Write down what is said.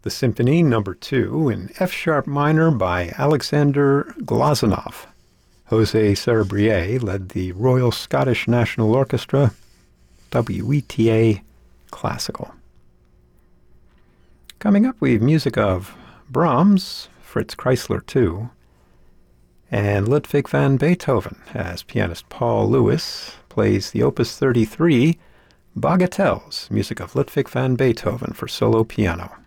the Symphony Number 2 in F-sharp minor by Alexander Glazunov. José Cerebrier led the Royal Scottish National Orchestra, WETA Classical. Coming up, we have music of Brahms, Fritz Kreisler II, and Ludwig van Beethoven, as pianist Paul Lewis plays the Opus 33 Bagatelles, music of Ludwig van Beethoven for solo piano.